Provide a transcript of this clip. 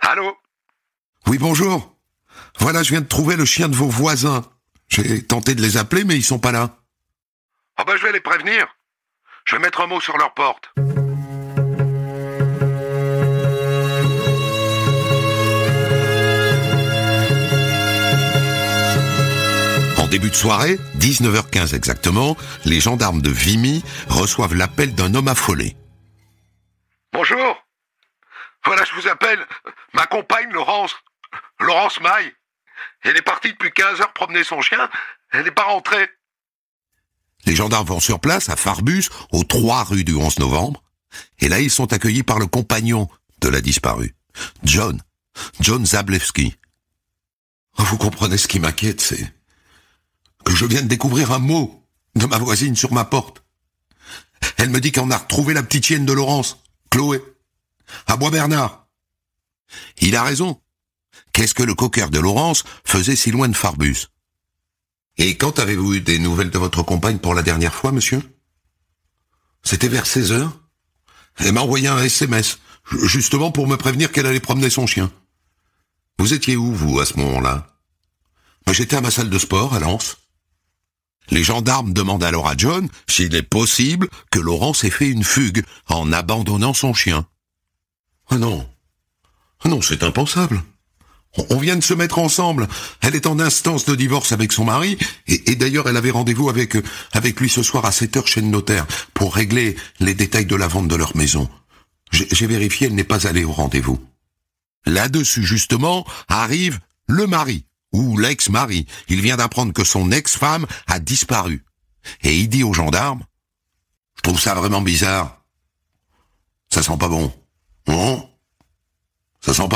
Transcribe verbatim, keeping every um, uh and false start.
Allô? Oui, bonjour. Voilà, je viens de trouver le chien de vos voisins. J'ai tenté de les appeler, mais ils sont pas là. Ah bah je vais les prévenir. Je vais mettre un mot sur leur porte. En début de soirée, dix-neuf heures quinze exactement, les gendarmes de Vimy reçoivent l'appel d'un homme affolé. Bonjour. Voilà, je vous appelle. Ma compagne, Laurence. Laurence Maille. Elle est partie depuis quinze heures promener son chien. Elle n'est pas rentrée. Les gendarmes vont sur place, à Farbus, aux trois rues du onze novembre, et là ils sont accueillis par le compagnon de la disparue, John, John Zablewski. Vous comprenez ce qui m'inquiète, c'est que je viens de découvrir un mot de ma voisine sur ma porte. Elle me dit qu'on a retrouvé la petite chienne de Laurence, Chloé, à Bois-Bernard. Il a raison. Qu'est-ce que le cocker de Laurence faisait si loin de Farbus? Et quand avez-vous eu des nouvelles de votre compagne pour la dernière fois, monsieur? C'était vers seize heures. Elle m'a envoyé un S M S, justement pour me prévenir qu'elle allait promener son chien. Vous étiez où, vous, à ce moment-là? J'étais à ma salle de sport, à Lens. Les gendarmes demandent alors à John s'il est possible que Laurence ait fait une fugue en abandonnant son chien. Ah non. Ah non, c'est impensable. On vient de se mettre ensemble. Elle est en instance de divorce avec son mari, et, et d'ailleurs elle avait rendez-vous avec, avec lui ce soir à sept heures chez le notaire, pour régler les détails de la vente de leur maison. J'ai, j'ai vérifié, elle n'est pas allée au rendez-vous. Là-dessus, justement, arrive le mari, ou l'ex-mari. Il vient d'apprendre que son ex-femme a disparu. Et il dit aux gendarmes, « Je trouve ça vraiment bizarre. Ça sent pas bon. Non, ça sent pas bon. »